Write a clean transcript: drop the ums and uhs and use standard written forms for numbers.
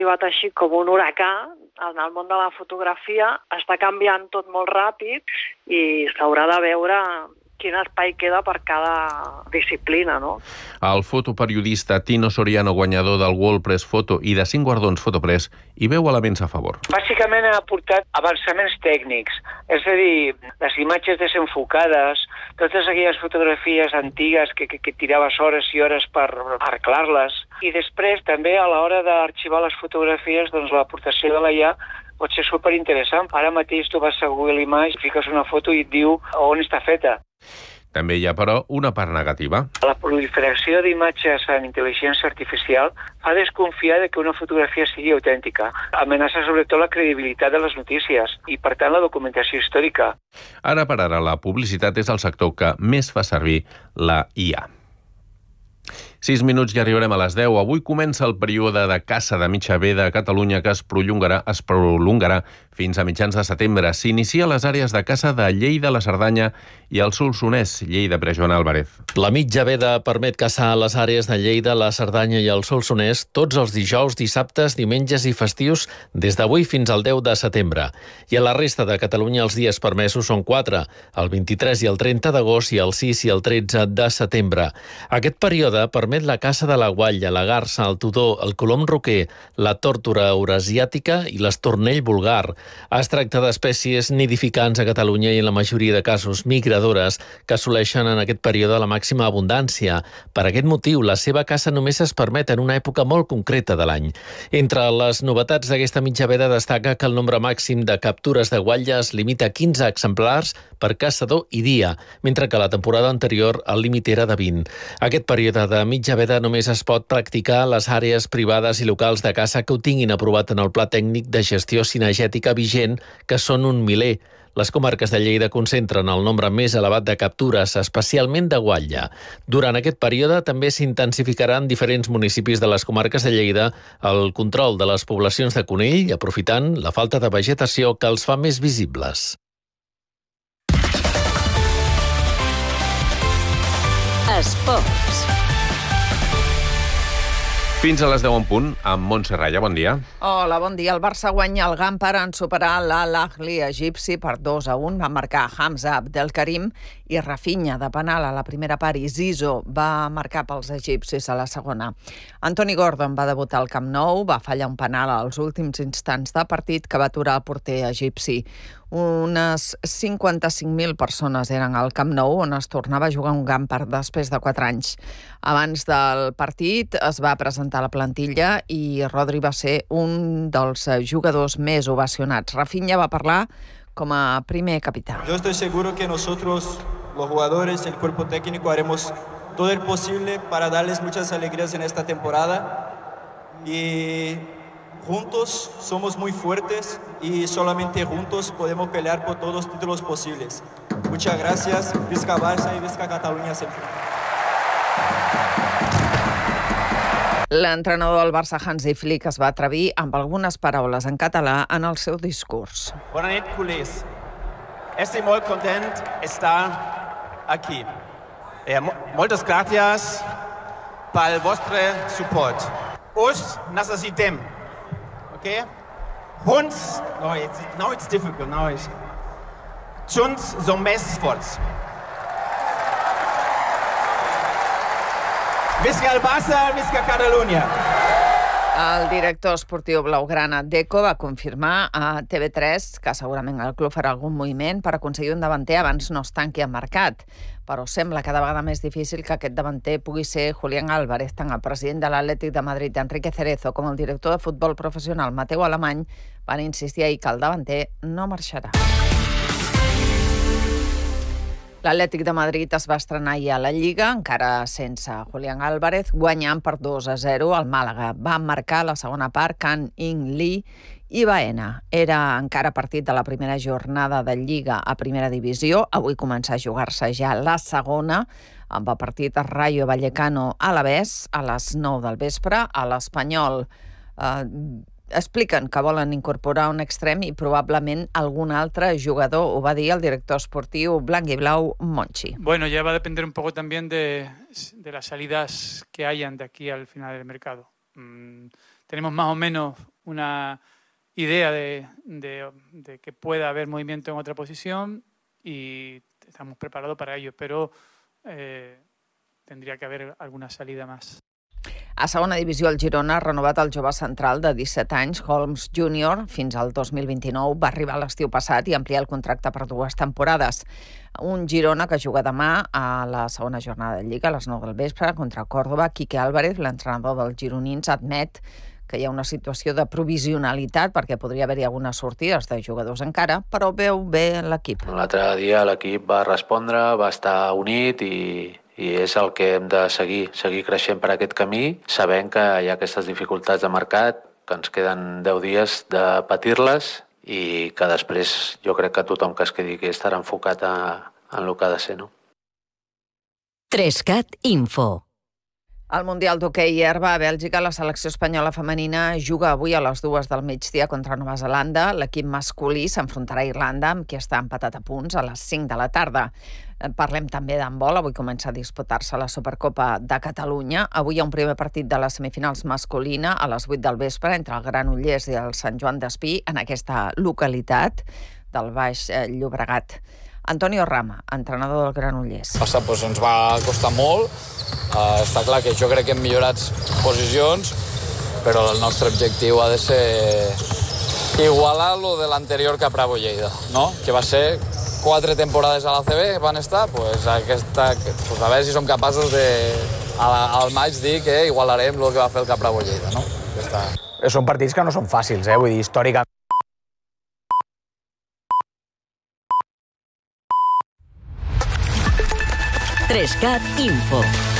arribat així com un huracà en el món de la fotografia, està canviant tot molt ràpid i s'haurà de veure quin espai queda per cada disciplina, no? El fotoperiodista Tino Soriano, guanyador del World Press Photo i de 5 guardons Fotopress, hi veu elements a favor. Bàsicament ha aportat avançaments tècnics, és a dir, les imatges desenfocades, totes aquelles fotografies antigues que tiraves hores i hores per arreglar-les. I després, també, a l'hora d'arxivar les fotografies, doncs l'aportació de la IA pot ser superinteressant. Ara mateix tu vas a Google Images, fiques una foto i et diu on està feta. També hi ha, però, una part negativa. La proliferació d'imatges en intel·ligència artificial fa desconfiar de que una fotografia sigui autèntica. Amenaça sobretot la credibilitat de les notícies i, per tant, la documentació històrica. Ara per ara, la publicitat és el sector que més fa servir la IA. 6 minuts i arribarem a les 10. Avui comença el període de caça de mitja veda a Catalunya que es prolongarà fins a mitjans de setembre. S'inicia a les àrees de caça de Lleida, la Cerdanya i el Solsonès. Lleida, Joan Álvarez. La mitja veda permet caçar a les àrees de Lleida, la Cerdanya i el Solsonès tots els dijous, dissabtes, diumenges i festius des d'avui fins al 10 de setembre. I a la resta de Catalunya els dies permesos són 4, el 23 i el 30 d'agost i el 6 i el 13 de setembre. Aquest període permet la caça de la guatlla, la garsa, el tudó, el colom roquer, la tórtora eurasiàtica i l'estornell vulgar. Es tracta d'espècies nidificants a Catalunya i en la majoria de casos migradores que assoleixen en aquest període la màxima abundància. Per aquest motiu, la seva caça només es permet en una època molt concreta de l'any. Entre les novetats d'aquesta mitja veda destaca que el nombre màxim de captures de guatlla es limita a 15 exemplars per caçador i dia, mentre que la temporada anterior el límit era de 20. Aquest període de mitja veda només es pot practicar a les àrees privades i locals de caça que ho tinguin aprovat en el Pla Tècnic de Gestió Cinegètica vigent, que són un miler. Les comarques de Lleida concentren el nombre més elevat de captures, especialment de guatlla. Durant aquest període també s'intensificarà en diferents municipis de les comarques de Lleida el control de les poblacions de conill, aprofitant la falta de vegetació que els fa més visibles. Esports. Fins a les 10 en punt, amb Montse Raya, bon dia. Hola, bon dia. El Barça guanya el Gampar en superar l'Al-Ahly egipci per 2-1. Va marcar Hamza Abdelkarim i Rafinha de penal a la primera part i Zizou va marcar pels egipcis a la segona. Anthony Gordon va debutar al Camp Nou, va fallar un penal als últims instants de partit que va aturar el porter egipci. Unes 55.000 persones eren al Camp Nou, on es tornava a jugar un Gampar després de 4 anys. Abans del partit es va presentar la plantilla i Rodri va ser un dels jugadors més ovacionats. Rafinha va parlar com a primer capità. Yo estoy seguro que nosotros, los jugadores, el cuerpo técnico, haremos todo el posible para darles muchas alegrías en esta temporada y juntos somos muy fuertes y solamente juntos podemos pelear por todos los títulos posibles. Muchas gracias, visca Barça y visca Catalunya sempre. L'entrenador del Barça, Hansi Flick, es va atrevir amb algunes paraules en català en el seu discurs. Bona nit, culers. Estic molt content d'estar aquí. Moltes gràcies pel vostre suport. Us necessitem. Okay? Junts, now it's difficult. Junts som més forts. Visca el Barça, visca Catalunya. El director esportiu blaugrana Deco va confirmar a TV3 que segurament el club farà algun moviment per aconseguir un davanter abans no es tanqui el mercat. Però sembla cada vegada més difícil que aquest davanter pugui ser Julián Álvarez. Tant el president de l'Atlètic de Madrid, Enrique Cerezo, com el director de futbol professional, Mateu Alemany, van insistir ahir que el davanter no marxarà. L'Atlètic de Madrid es va estrenar ahir a la Lliga, encara sense Julián Álvarez, guanyant per 2-0 al Màlaga. Va marcar la segona part Can In Lee i Baena. Era encara partit de la primera jornada de Lliga a Primera Divisió. Avui comença a jugar-se ja la segona, amb el partit Rayo Vallecano Alavés a les 9 del vespre. A l'Espanyol expliquen que volen incorporar un extrem i probablement algun altre jugador, ho va dir el director esportiu blanc i blau Monchi. Bueno, ya va a depender un poco también de las salidas que hayan de aquí al final del mercado. Tenemos más o menos una idea de que pueda haber movimiento en otra posición y estamos preparados para ello, pero tendría que haber alguna salida más. A segona divisió, el Girona ha renovat el jove central de 17 anys, Holmes Jr., fins al 2029. Va arribar l'estiu passat i ampliar el contracte per 2 temporades. Un Girona que juga demà a la segona jornada de Lliga, a les 9 del vespre, contra Córdoba. Quique Álvarez, l'entrenador dels gironins, admet que hi ha una situació de provisionalitat perquè podria haver-hi algunes sortides de jugadors encara, però veu bé l'equip. L'altre dia l'equip va respondre, va estar unit i és el que hem de seguir creixent per aquest camí, sabent que hi ha aquestes dificultats de mercat, que ens queden 10 dies de patir-les i que després jo crec que tothom que es quedi aquí estarà enfocat en el que ha de ser, no? 3CAT Info. Al Mundial d'Hoquei Herba a Bèlgica, la selecció espanyola femenina juga avui a les 2 del migdia contra Nova Zelanda. L'equip masculí s'enfrontarà a Irlanda, amb qui està empatat a punts, a les 5 de la tarda. Parlem també d'handbol. Avui comença a disputar-se la Supercopa de Catalunya. Avui hi ha un primer partit de les semifinals masculina a les 8 del vespre entre el Granollers i el Sant Joan d'Espí, en aquesta localitat del Baix Llobregat. Antonio Rama, entrenador del Granollers. Ens va costar molt. Està clar que jo crec que hem millorat posicions, però el nostre objectiu ha de ser igualar lo de l'anterior Capravo Lleida, no? Que va ser 4 temporades a l'ACB, van estar, aquesta, a veure si som capaços de al maig dir que igualarem el que va fer el Capravo Lleida, no? Són partits que no són fàcils, vull dir, històricament. 3CAT Info.